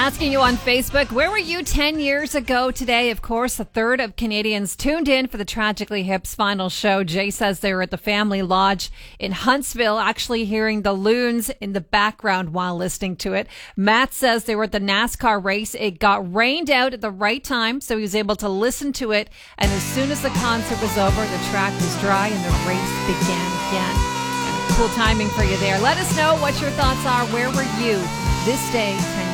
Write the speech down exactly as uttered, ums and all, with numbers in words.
Asking you on Facebook, where were you ten years ago today? Of course, a third of Canadians tuned in for the Tragically Hip's final show. Jay says they were at the Family Lodge in Huntsville, actually hearing the loons in the background while listening to it. Matt says they were at the NASCAR race. It got rained out at the right time, so he was able to listen to it. And as soon as the concert was over, the track was dry and the race began again. Kind of cool timing for you there. Let us know what your thoughts are. Where were you this day ten years ago?